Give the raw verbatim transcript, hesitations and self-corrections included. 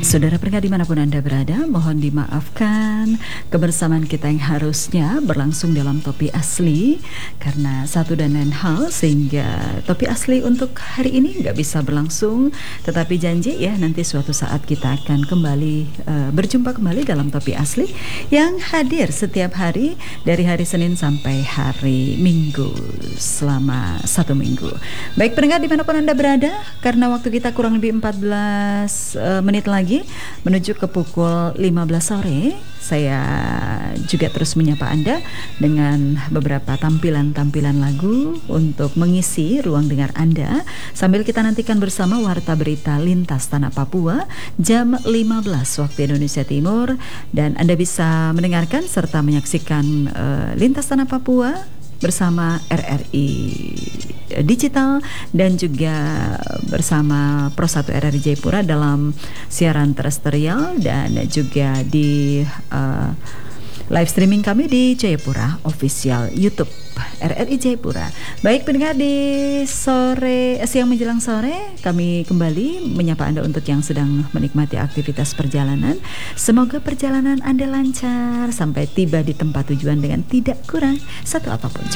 Saudara pendengar dimanapun Anda berada, mohon dimaafkan kebersamaan kita yang harusnya berlangsung dalam Topi Asli karena satu dan lain hal, sehingga Topi Asli untuk hari ini nggak bisa berlangsung. Tetapi janji ya, nanti suatu saat kita akan kembali uh, berjumpa kembali dalam Topi Asli yang hadir setiap hari dari hari Senin sampai hari Minggu selama satu minggu. Baik pendengar dimanapun Anda berada, karena waktu kita kurang lebih empat belas uh, menit lagi menuju ke pukul lima belas sore, saya juga terus menyapa Anda dengan beberapa tampilan-tampilan lagu untuk mengisi ruang dengar Anda sambil kita nantikan bersama Warta Berita Lintas Tanah Papua jam lima belas waktu Indonesia Timur, dan Anda bisa mendengarkan serta menyaksikan uh, Lintas Tanah Papua bersama R R I Digital dan juga bersama Pro satu R R I Jayapura dalam siaran terestrial dan juga di uh, live streaming kami di Jayapura Official YouTube R R I Jayapura. Baik pendengar, di sore siang menjelang sore kami kembali menyapa Anda untuk yang sedang menikmati aktivitas perjalanan. Semoga perjalanan Anda lancar sampai tiba di tempat tujuan dengan tidak kurang satu apapun.